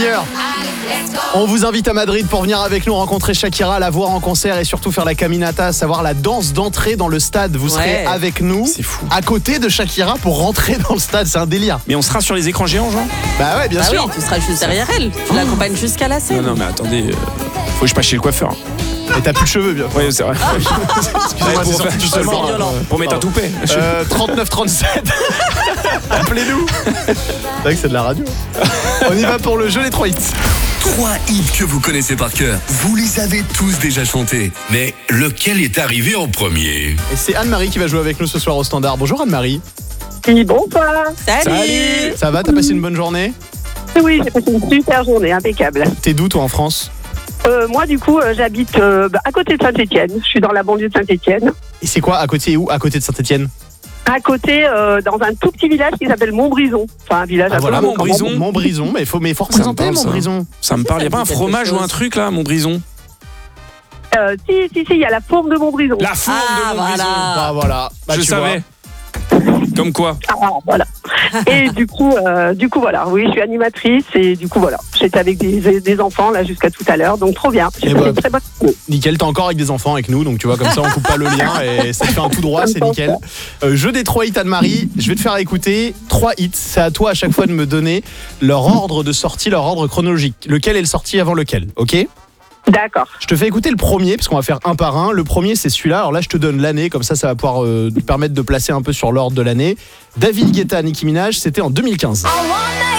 On vous invite à Madrid pour venir avec nous rencontrer Shakira, la voir en concert et surtout faire la caminata, à savoir la danse d'entrée dans le stade. Vous serez avec nous, c'est fou, à côté de Shakira pour rentrer dans le stade, c'est un délire. Mais on sera sur les écrans géants, genre? Bah ouais, bien sûr. Oui, tu seras juste derrière elle. Tu l'accompagnes jusqu'à la scène. Non, mais attendez, faut que je passe chez le coiffeur. Et t'as plus de cheveux, bien. Oui, c'est vrai. Excusez-moi, c'est sorti justement. Pour mettre un toupet. 39-37. Appelez-nous. C'est vrai que c'est de la radio. On y va pour le jeu des 3 hits. 3 hits que vous connaissez par cœur. Vous les avez tous déjà chantés. Mais lequel est arrivé en premier? Et c'est Anne-Marie qui va jouer avec nous ce soir au standard. Bonjour Anne-Marie. Oui, bonsoir. Salut. Ça va, t'as passé une bonne journée? Oui, j'ai passé une super journée, impeccable. T'es d'où toi en France? Moi, du coup, j'habite à côté de Saint-Étienne. Je suis dans la banlieue de Saint-Étienne. Et c'est quoi à côté, où? À côté de Saint-Étienne? À côté, dans un tout petit village qui s'appelle Montbrison. Enfin, un village voilà, Montbrison. Montbrison, mais faut représenter Montbrison. Ça me parle, il n'y a pas un fromage ou un truc là, Montbrison? Si, il y a la fourme de Montbrison. La fourme de Montbrison. Bah voilà. Bah, je savais. Comme quoi. Ah, voilà. Et du coup, voilà. Oui, je suis animatrice et du coup, voilà. J'étais avec des enfants là jusqu'à tout à l'heure, donc trop bien. J'ai passé une très bonne journée. Nickel, t'es encore avec des enfants avec nous, donc tu vois, comme ça on coupe pas le lien et ça te fait un tout droit, c'est nickel. Jeu des 3 hits Anne-Marie, je vais te faire écouter 3 hits. C'est à toi à chaque fois de me donner leur ordre de sortie, leur ordre chronologique. Lequel est le sorti avant lequel, ok? D'accord. Je te fais écouter le premier, parce qu'on va faire un par un. Le premier, c'est celui-là. Alors là, je te donne l'année, comme ça va pouvoir te permettre de placer un peu sur l'ordre de l'année. David Guetta, Nicki Minaj, c'était en 2015.